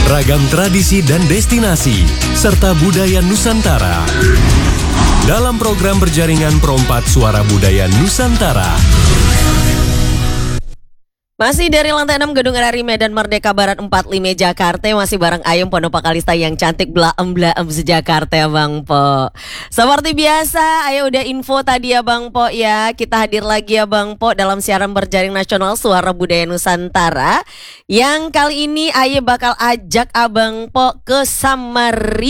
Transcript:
ragam tradisi dan destinasi, serta budaya Nusantara. Dalam program berjaringan Perompak Suara Budaya Nusantara. Masih dari lantai 6 Gedung RRI Medan Merdeka Barat 45 Jakarta, masih bareng Ayum Pondok Pakalista yang cantik blaem-blaem se-Jakarta ya Bang Po. Seperti biasa, ayo udah info tadi ya Bang Po ya. Kita hadir lagi ya Bang Po dalam siaran berjaring nasional Suara Budaya Nusantara. Yang kali ini Aye bakal ajak Abang Po ke Samarinda.